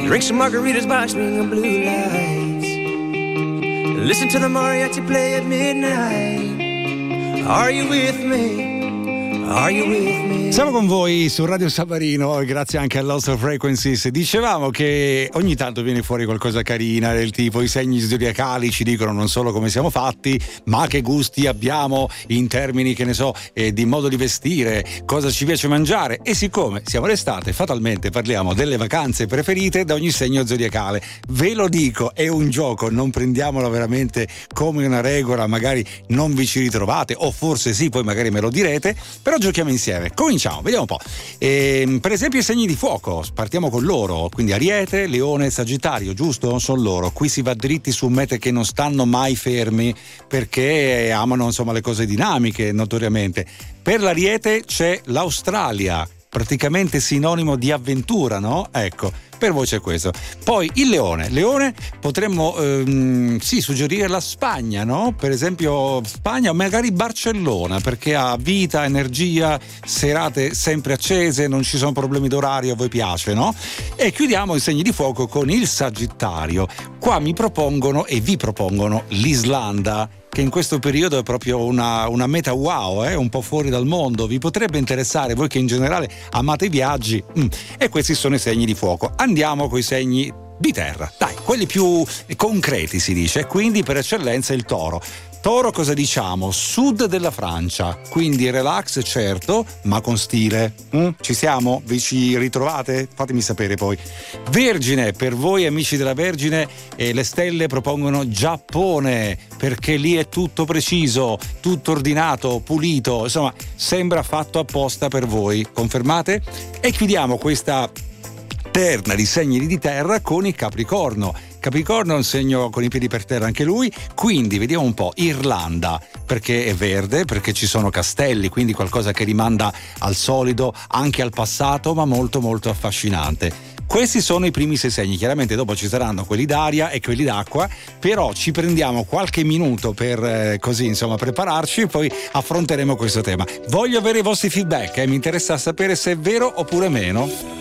Drink some margaritas by string of blue lights. Listen to the mariachi play at midnight. Are you with me? Are you with me? Siamo con voi su Radio Savarino, grazie anche al Lost of Frequencies. Dicevamo che ogni tanto viene fuori qualcosa carina, del tipo i segni zodiacali ci dicono non solo come siamo fatti, ma che gusti abbiamo in termini, che ne so, di modo di vestire, cosa ci piace mangiare. E siccome siamo l'estate, fatalmente parliamo delle vacanze preferite da ogni segno zodiacale. Ve lo dico, è un gioco, non prendiamolo veramente come una regola, magari non vi ci ritrovate, o forse sì, poi magari me lo direte, però giochiamo insieme. Cominciamo, vediamo un po'. Per esempio i segni di fuoco, partiamo con loro, quindi Ariete, Leone, Sagittario, giusto? Sono loro. Qui si va dritti su mete che non stanno mai fermi, perché amano insomma le cose dinamiche, notoriamente. Per l'Ariete c'è l'Australia, praticamente sinonimo di avventura, no? Ecco, per voi c'è questo. Poi il Leone potremmo sì suggerire la Spagna, no? Per esempio Spagna o magari Barcellona, perché ha vita, energia, serate sempre accese, non ci sono problemi d'orario, a voi piace, no? E chiudiamo i segni di fuoco con il Sagittario. Qua mi propongono e vi propongono l'Islanda, che in questo periodo è proprio una meta wow, un po' fuori dal mondo. Vi potrebbe interessare, voi che in generale amate i viaggi. E questi sono i segni di fuoco. Andiamo con i segni di terra, dai, quelli più concreti si dice, quindi per eccellenza il Toro. Toro, cosa diciamo? Sud della Francia, quindi relax certo, ma con stile. Ci siamo? Vi ci ritrovate? Fatemi sapere poi. Vergine, per voi amici della Vergine, le stelle propongono Giappone, perché lì è tutto preciso, tutto ordinato, pulito, insomma sembra fatto apposta per voi. Confermate? E chiudiamo questa terna di segni di terra con il Capricorno. Capricorno è un segno con i piedi per terra anche lui, quindi vediamo un po'. Irlanda, perché è verde, perché ci sono castelli, quindi qualcosa che rimanda al solido, anche al passato, ma molto molto affascinante. Questi sono i primi 6 segni, chiaramente dopo ci saranno quelli d'aria e quelli d'acqua, però ci prendiamo qualche minuto per così insomma prepararci e poi affronteremo questo tema. Voglio avere i vostri feedback, mi interessa sapere se è vero oppure meno.